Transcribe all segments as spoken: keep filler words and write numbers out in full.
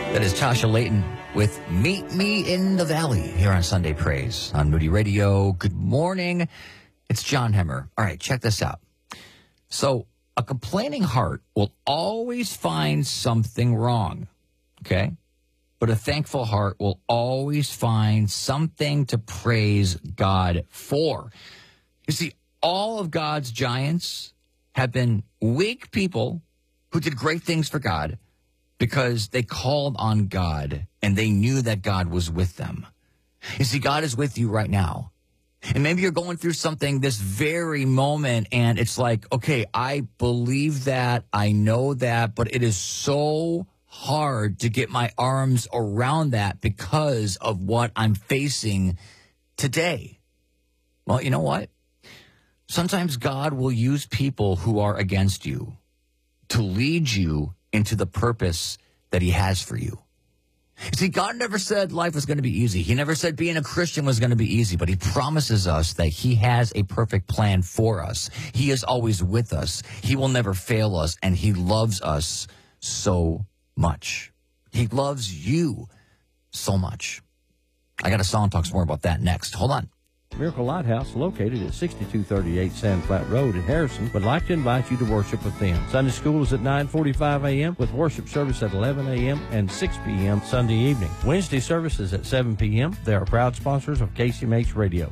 That is Tasha Layton with Meet Me in the Valley here on Sunday Praise on Moody Radio. Good morning. It's John Hemmer. All right, check this out. So a complaining heart will always find something wrong, okay? But a thankful heart will always find something to praise God for. You see, all of God's giants have been weak people who did great things for God because they called on God and they knew that God was with them. You see, God is with you right now. And maybe you're going through something this very moment and it's like, okay, I believe that, I know that, but it is so hard to get my arms around that because of what I'm facing today. Well, you know what? Sometimes God will use people who are against you to lead you into the purpose that he has for you. You see, God never said life was going to be easy. He never said being a Christian was going to be easy, but he promises us that he has a perfect plan for us. He is always with us. He will never fail us, and he loves us so much. He loves you so much. I got a song talks more about that next. Hold on. Miracle Lighthouse, located at sixty-two thirty-eight Sand Flat Road in Harrison, would like to invite you to worship with them. Sunday school is at nine forty-five a.m. with worship service at eleven a.m. and six p.m. Sunday evening. Wednesday service is at seven p.m. They are proud sponsors of K C M H Radio.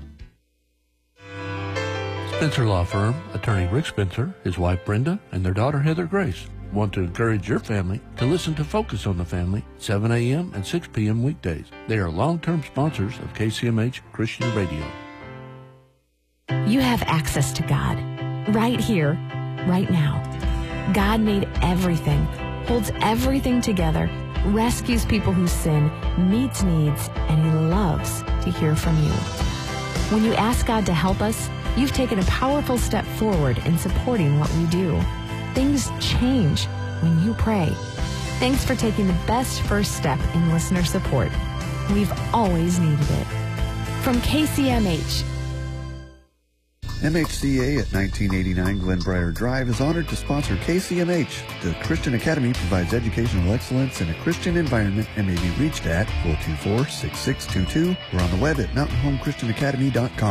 Spencer Law Firm, attorney Rick Spencer, his wife Brenda, and their daughter Heather Grace want to encourage your family to listen to Focus on the Family, seven a.m. and six p.m. weekdays. They are long-term sponsors of K C M H Christian Radio. You have access to God right here, right now. God made everything, holds everything together, rescues people who sin, meets needs, and he loves to hear from you. When you ask God to help us, you've taken a powerful step forward in supporting what we do. Things change when you pray. Thanks for taking the best first step in listener support. We've always needed it. From K C M H. M H C A at nineteen eighty-nine Glenbrier Drive is honored to sponsor K C M H. The Christian Academy provides educational excellence in a Christian environment and may be reached at four two four, six six two two or on the web at mountain home christian academy dot com.